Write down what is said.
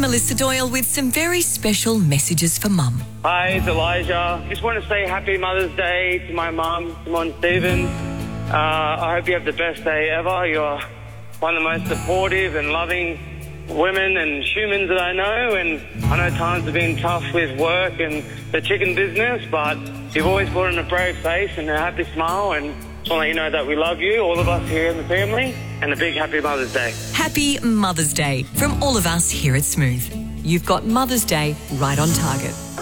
Melissa Doyle with some very special messages for Mum. Hi, it's Elijah. Just want to say Happy Mother's Day to my mum, Simone Stevens. I hope you have the best day ever. You're one of the most supportive and loving women and humans that I know, and I know times have been tough with work and the chicken business, but you've always put on a brave face and a happy smile, and just want to let you know that we love you, all of us here in the family, and a big Happy Mother's Day. Happy Mother's Day from all of us here at Smooth. You've got Mother's Day right on target.